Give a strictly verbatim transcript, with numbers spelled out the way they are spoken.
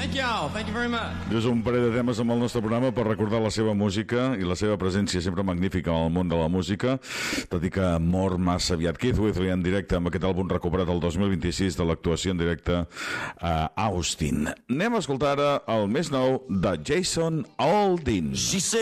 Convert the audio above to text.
Thank you all. Thank you very much. És un parell de temes amb el nostre programa per recordar la seva música i la seva presència sempre magnífica en el món de la música, tot i que mor massa aviat. Keith Whitley en directe amb aquest àlbum recuperat el dos mil vint-i-sis de l'actuació en directe a Austin. Anem a escoltar ara el més nou de Jason Aldean.